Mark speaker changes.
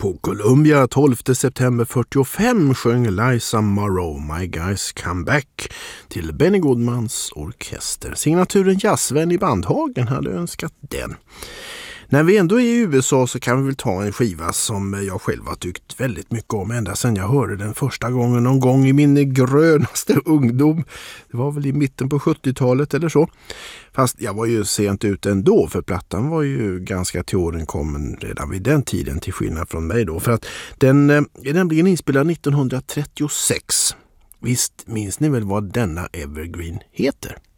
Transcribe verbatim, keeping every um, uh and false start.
Speaker 1: På Columbia tolfte september fyrtiofem sjöng Liza Morrow My Guys Come Back till Benny Goodmans orkester. Signaturen Jazzvän i Bandhagen hade önskat den. När vi ändå är i U S A så kan vi väl ta en skiva som jag själv har tyckt väldigt mycket om ända sedan jag hörde den första gången någon gång i min grönaste ungdom. Det var väl i mitten på sjuttiotalet eller så. Fast jag var ju sent ut ändå, för plattan var ju ganska till åren kommen redan vid den tiden, till skillnad från mig då. För att den är nämligen inspelad nittonhundratrettiosex. Visst minns ni väl vad denna Evergreen heter?